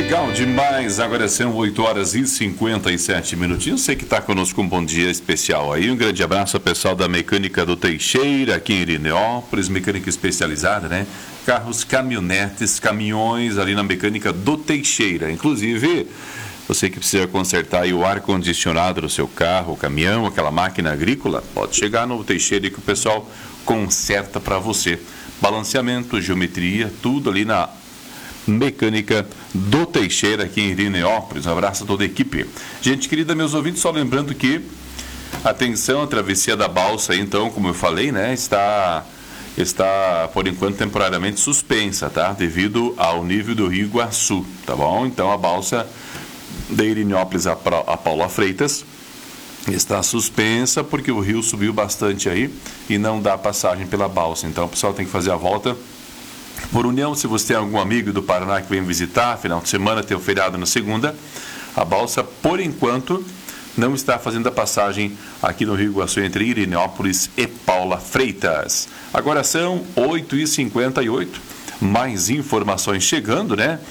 Legal demais, agora são 8 horas e 57 minutinhos. Você que está conosco, um bom dia especial aí. Um grande abraço ao pessoal da Mecânica do Teixeira, aqui em Irineópolis, mecânica especializada, né? Carros, caminhonetes, caminhões ali na Mecânica do Teixeira. Inclusive, você que precisa consertar aí o ar-condicionado do seu carro, o caminhão, aquela máquina agrícola, pode chegar no Teixeira e que o pessoal conserta para você. Balanceamento, geometria, tudo ali na Mecânica do Teixeira, aqui em Irineópolis. Um abraço a toda a equipe. Gente querida, meus ouvintes, só lembrando que, atenção, a travessia da balsa, então, como eu falei, né, está por enquanto temporariamente suspensa, tá? Devido ao nível do Rio Iguaçu, tá bom? Então a balsa de Irineópolis a Paula Freitas está suspensa porque o rio subiu bastante aí e não dá passagem pela balsa. Então o pessoal tem que fazer a volta por União. Se você tem algum amigo do Paraná que vem visitar, final de semana, tem o feriado na segunda, a balsa, por enquanto, não está fazendo a passagem aqui no Rio Iguaçu entre Irineópolis e Paula Freitas. Agora são 8h58, mais informações chegando, né?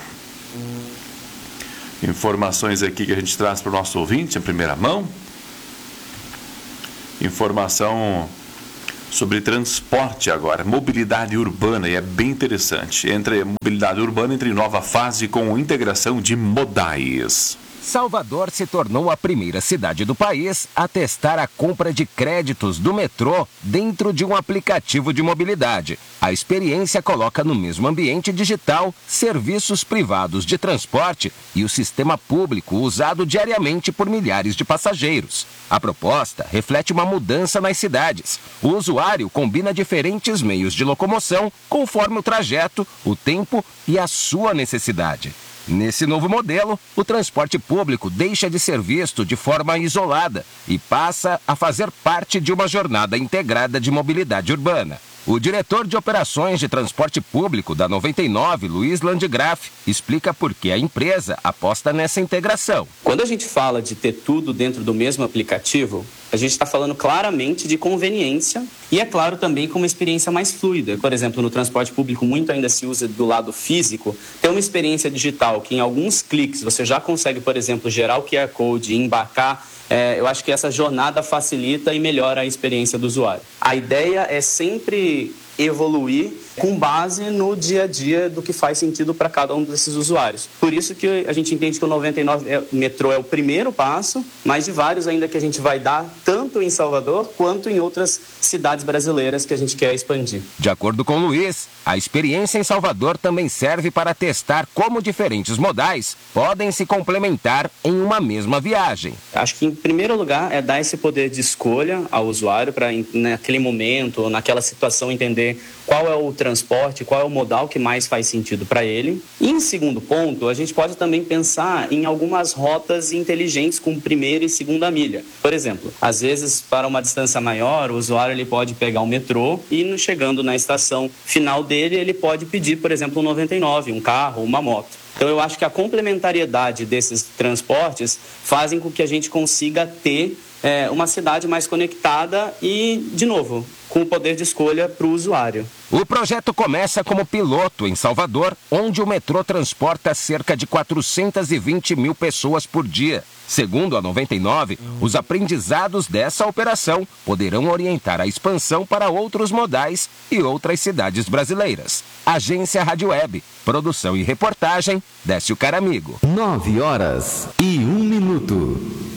Informações aqui que a gente traz para o nosso ouvinte, em primeira mão. Informação sobre transporte agora, mobilidade urbana, e é bem interessante. Entre mobilidade urbana entra em nova fase com integração de modais. Salvador se tornou a primeira cidade do país a testar a compra de créditos do metrô dentro de um aplicativo de mobilidade. A experiência coloca no mesmo ambiente digital serviços privados de transporte e o sistema público usado diariamente por milhares de passageiros. A proposta reflete uma mudança nas cidades. O usuário combina diferentes meios de locomoção conforme o trajeto, o tempo e a sua necessidade. Nesse novo modelo, o transporte público deixa de ser visto de forma isolada e passa a fazer parte de uma jornada integrada de mobilidade urbana. O diretor de operações de transporte público da 99, Luiz Landgraf, explica por que a empresa aposta nessa integração. Quando a gente fala de ter tudo dentro do mesmo aplicativo, a gente está falando claramente de conveniência e, é claro, também com uma experiência mais fluida. Por exemplo, no transporte público, muito ainda se usa do lado físico. Ter uma experiência digital que em alguns cliques você já consegue, por exemplo, gerar o QR Code e embarcar. Eu acho que essa jornada facilita e melhora a experiência do usuário. A ideia é sempre evoluir com base no dia a dia do que faz sentido para cada um desses usuários. Por isso que a gente entende que o 99 metrô é o primeiro passo, mas de vários ainda que a gente vai dar, tanto em Salvador quanto em outras cidades brasileiras que a gente quer expandir. De acordo com o Luiz, a experiência em Salvador também serve para testar como diferentes modais podem se complementar em uma mesma viagem. Acho que, em primeiro lugar, é dar esse poder de escolha ao usuário para, naquele momento ou naquela situação, entender qual é o transporte, qual é o modal que mais faz sentido para ele. E, em segundo ponto, a gente pode também pensar em algumas rotas inteligentes com primeira e segunda milha. Por exemplo, às vezes, para uma distância maior, o usuário ele pode pegar o metrô e, chegando na estação final dele, ele pode pedir, por exemplo, um 99, um carro, uma moto. Então, eu acho que a complementariedade desses transportes fazem com que a gente consiga ter uma cidade mais conectada e, de novo, com o poder de escolha para o usuário. O projeto começa como piloto em Salvador, onde o metrô transporta cerca de 420 mil pessoas por dia. Segundo a 99, os aprendizados dessa operação poderão orientar a expansão para outros modais e outras cidades brasileiras. Agência Rádio Web, produção e reportagem, Décio Caramigo. 9h01.